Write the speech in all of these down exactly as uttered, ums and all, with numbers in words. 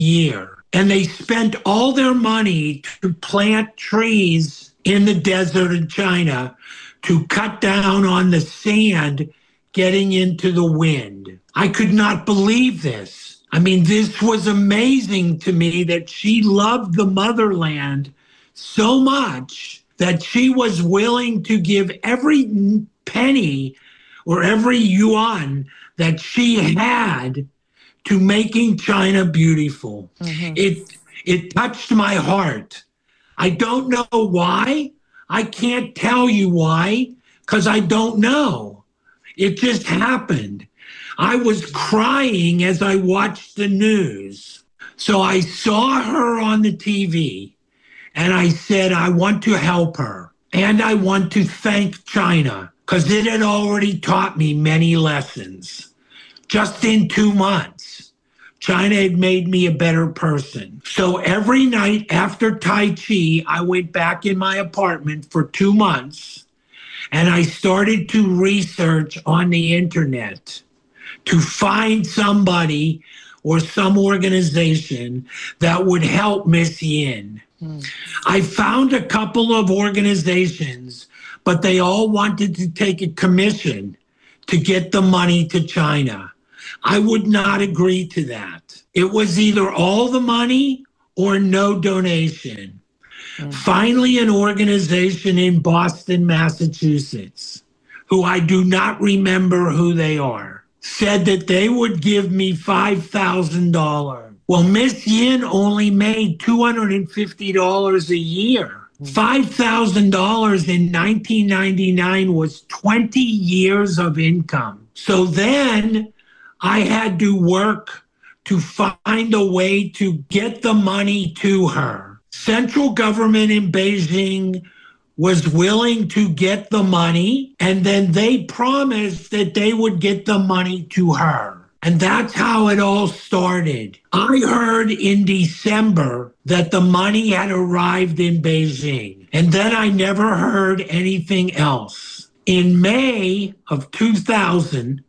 year. And they spent all their money to plant trees in the desert in China to cut down on the sand getting into the wind. I could not believe this. I mean, this was amazing to me that she loved the motherland so much that she was willing to give every penny or every yuan that she had to making China beautiful. Mm-hmm. It it touched my heart. I don't know why. I can't tell you why, because I don't know. It just happened. I was crying as I watched the news. So I saw her on the T V, and I said, I want to help her. And I want to thank China, because it had already taught me many lessons. Just in two months, China had made me a better person. So every night after Tai Chi, I went back in my apartment for two months, and I started to research on the internet to find somebody or some organization that would help Miss Yin. Mm. I found a couple of organizations, but they all wanted to take a commission to get the money to China. I would not agree to that. It was either all the money or no donation. Mm. Finally, an organization in Boston, Massachusetts, who I do not remember who they are, said that they would give me five thousand dollars. Well, Miss Yin only made two hundred fifty dollars a year. five thousand dollars in nineteen ninety-nine was twenty years of income. So then I had to work to find a way to get the money to her. Central government in Beijing was willing to get the money, and then they promised that they would get the money to her. And that's how it all started. I heard in December that the money had arrived in Beijing, and then I never heard anything else. In May of two thousand,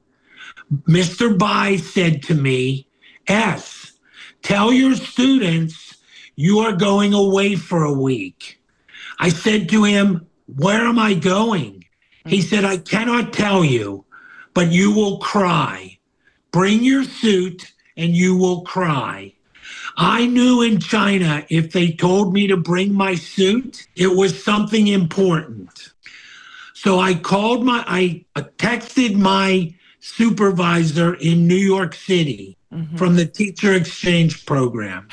Mister Bai said to me, S, tell your students you are going away for a week. I said to him, where am I going? He said, I cannot tell you, but you will cry. Bring your suit and you will cry. I knew in China, if they told me to bring my suit, it was something important. So I called my, I texted my supervisor in New York City mm-hmm. from the teacher exchange program.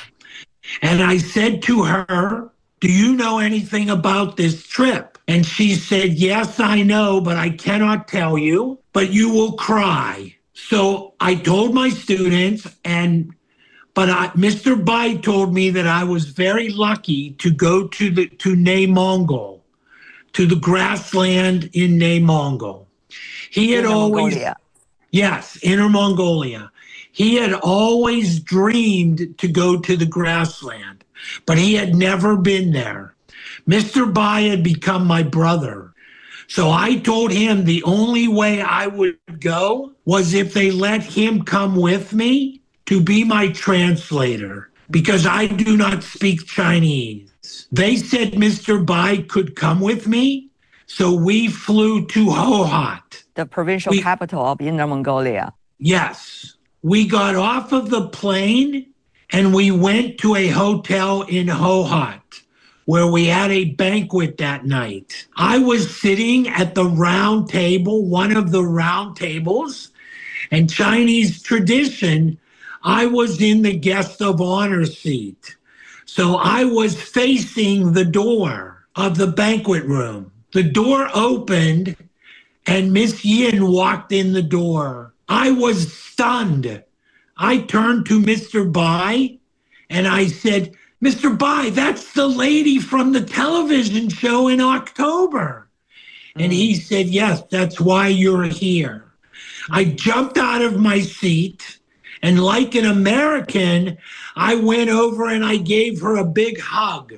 And I said to her, do you know anything about this trip? And she said, yes, I know, but I cannot tell you, but you will cry. So I told my students, and but I, Mister Bai told me that I was very lucky to go to the to内Mongol, to the grassland in内Mongol. He had Inner always, Mongolia. yes, Inner Mongolia. He had always dreamed to go to the grassland, but he had never been there. Mister Bai had become my brother. So I told him the only way I would go was if they let him come with me to be my translator, because I do not speak Chinese. They said Mister Bai could come with me, so we flew to Hohhot. The provincial we, capital of Inner Mongolia. Yes. We got off of the plane and we went to a hotel in Hohhot, where we had a banquet that night. I was sitting at the round table, one of the round tables, and Chinese tradition, I was in the guest of honor seat. So I was facing the door of the banquet room. The door opened and Miss Yin walked in the door. I was stunned. I turned to Mister Bai and I said, Mister Bai, that's the lady from the television show in October. Mm. And he said, yes, that's why you're here. I jumped out of my seat, and like an American, I went over and I gave her a big hug.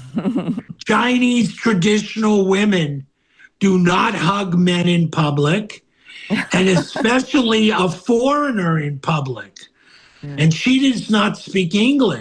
Chinese traditional women do not hug men in public, and especially a foreigner in public. and she does not speak English.